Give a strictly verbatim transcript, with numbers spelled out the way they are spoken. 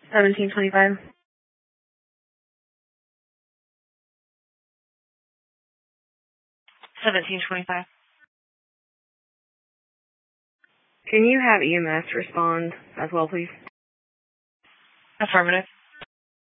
seventeen twenty-five. seventeen twenty-five. Can you have E M S respond as well, please? Affirmative.